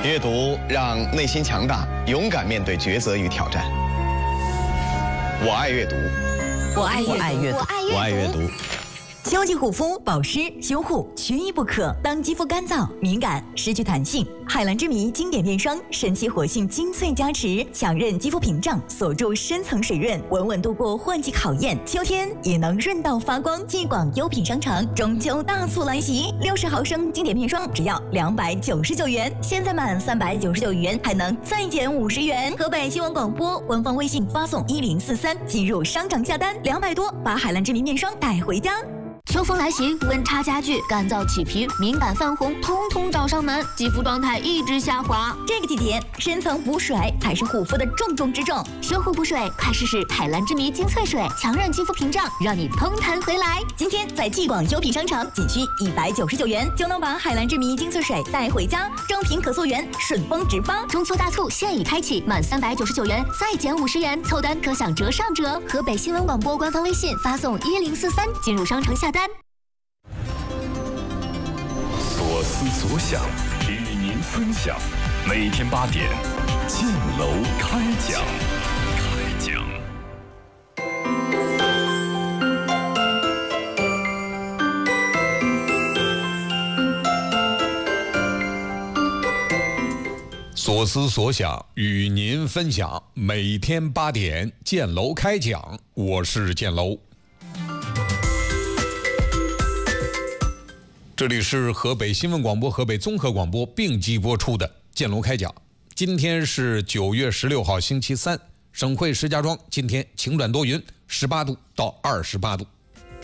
阅读让内心强大，勇敢面对抉择与挑战。我爱阅读， 我爱阅读， 我爱阅读。 秋季护肤、保湿、修护缺一不可。当肌肤干燥、敏感、失去弹性，海蓝之谜经典面霜神奇活性精粹加持，强韧肌肤屏障，锁住深层水润，稳稳度过换季考验。秋天也能润到发光。继广优品商城中秋大促来袭，60毫升经典面霜只要299元，现在满399元还能再减50元。河北新闻广播官方微信发送1043，进入商场下单200多，把海蓝之谜面霜带回家。 秋风来袭，温差加剧，干燥起皮、敏感泛红，通通找上门，肌肤状态一直下滑。 这个季节，深层补水才是护肤的重中之重。 修护补水，快试试海蓝之谜精粹水，强韧肌肤屏障，让你嘭弹回来。 今天在继广优品商城，仅需199元就能把海蓝之谜精粹水带回家，正品可溯源，顺丰直发。 中秋大促现已开启，满399元再减50元，凑单可享折上折。河北新闻广播官方微信发送1043，进入商城下单。 所思所想，与您分享。每天8点，建楼开讲。 所思所想，与您分享。每天8点，建楼开讲。我是建楼。这里是河北新闻广播、河北综合广播并机播出的建楼开讲。今天是9月16号，星期三。省会石家庄今天晴转多云，18度到28度。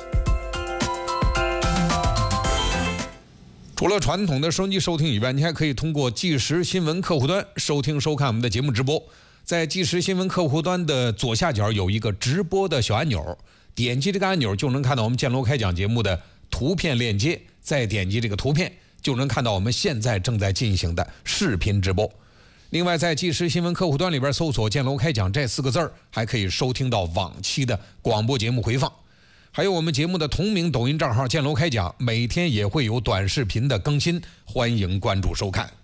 除了传统的收音机收听以外，你还可以通过即时新闻客户端收听收看我们的节目直播。在即时新闻客户端的左下角有一个直播的小按钮，点击这个按钮就能看到我们建楼开讲节目的图片链接，再点击这个图片就能看到我们现在正在进行的视频直播。另外在即时新闻客户端里边搜索建楼开讲这4个字，还可以收听到往期的广播节目回放，还有我们节目的同名抖音账号建楼开讲，每天也会有短视频的更新，欢迎关注收看。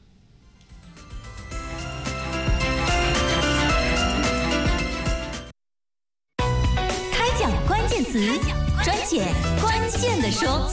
开讲关键词，专解关键的说。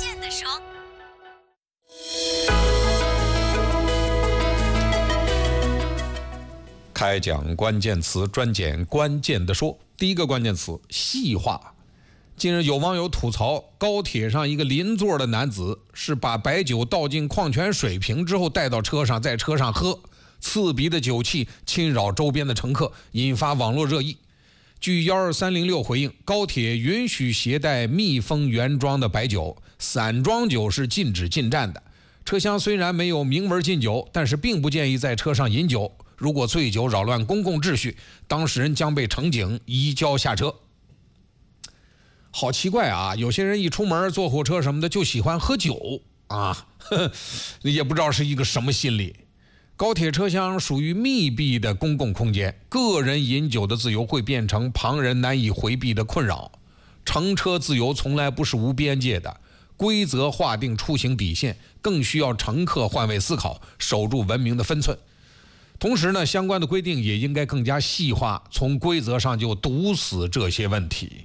开讲关键词，专讲关键的说。第一个关键词，细化。近日有网友吐槽，高铁上一个邻座的男子是把白酒倒进矿泉水瓶之后带到车上，在车上喝，刺鼻的酒气侵扰周边的乘客，引发网络热议。据12306回应，高铁允许携带密封原装的白酒，散装酒是禁止进站的。车厢虽然没有明文禁酒，但是并不建议在车上饮酒。如果醉酒扰乱公共秩序，当事人将被乘警移交下车。好奇怪啊，有些人一出门坐火车什么的就喜欢喝酒啊，也不知道是一个什么心理。高铁车厢属于密闭的公共空间，个人饮酒的自由会变成旁人难以回避的困扰。乘车自由从来不是无边界的，规则划定出行底线，更需要乘客换位思考，守住文明的分寸。同时呢，相关的规定也应该更加细化，从规则上就堵死这些问题。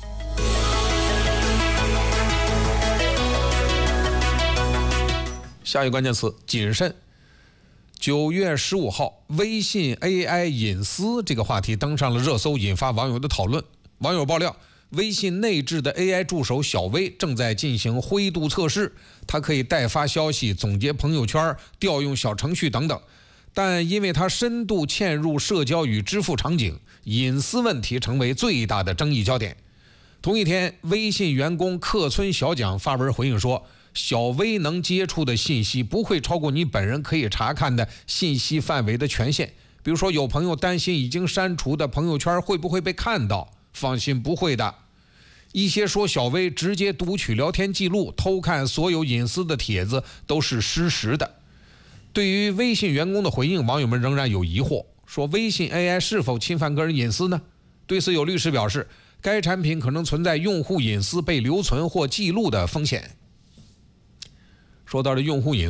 下一个关键词，谨慎。9月15号，微信 AI 隐私这个话题登上了热搜，引发网友的讨论。网友爆料，微信内置的 AI 助手小微正在进行灰度测试，它可以代发消息、总结朋友圈、调用小程序等等。但因为它深度嵌入社交与支付场景，隐私问题成为最大的争议焦点。同一天，微信员工客村小蒋发文回应说，小微能接触的信息不会超过你本人可以查看的信息范围的权限。比如说，有朋友担心已经删除的朋友圈会不会被看到，放心，不会的。一些说小微直接读取聊天记录、偷看所有隐私的帖子都是失实的。对于微信员工的回应，网友们仍然有疑惑，说微信 AI 是否侵犯个人隐私呢？对此，有律师表示，该产品可能存在用户隐私被留存或记录的风险。说到了用户隐私